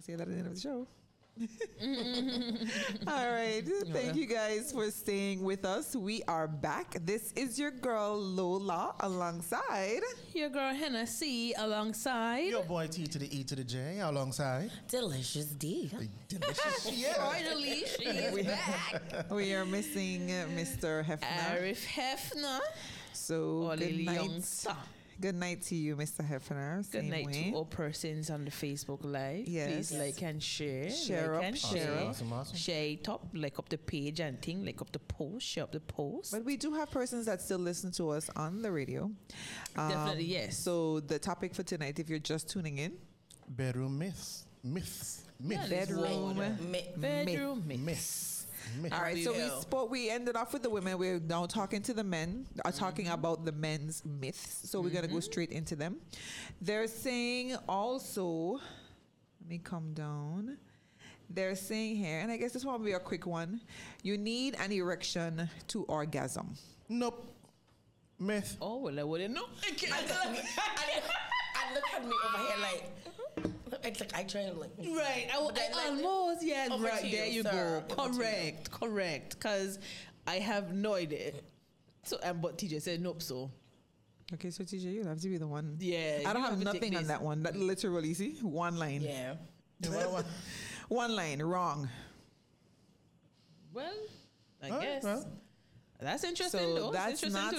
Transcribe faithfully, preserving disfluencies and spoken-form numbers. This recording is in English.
We'll say that at the end of the show. All right. Thank you guys for staying with us. We are back. This is your girl Lola alongside your girl Hennessy alongside your boy T to the E to the J alongside Delicious D. Delicious. Yeah. Finally, she is back. We are missing uh, Mister Hefner. Arif Hefner. So Or good Lily night. Youngster. Good night to you, Mister Hefner. Good Same night way. to all persons on the Facebook Live. Yes. Please like and share. Share like up, and share share. up. Awesome, awesome. Share it up, like up the page and thing, like up the post, share up the post. But we do have persons that still listen to us on the radio. Um, Definitely, yes. So the topic for tonight, if you're just tuning in, Bedroom myths. Myths. Myths. Yeah, bedroom Myth. Bedroom myth. Myths. Myths. All right, so we Yeah. spoke. We ended off with the women. We're now talking to the men. Are talking Mm-hmm. about the men's myths. So we're gonna go straight into them. They're saying also. Let me come down. They're saying here, and I guess this one will be a quick one. You need an erection to orgasm. Nope. Myth. Oh, well, I wouldn't know. And look, and look at me over here like, it's like I try to like. Right, I, But then, I like, almost, yes, over right, to you, there you sir. go. Over to you. Correct, correct, because I have no idea. So, um, but T J said nope, so. Okay, so T J, you'll have to be the one. Yeah, I don't you have have to take nothing on this. that one. That literally, see, one line. Yeah. One line, wrong. Well, I All right, guess. well. That's interesting, So though. that's It's interesting not to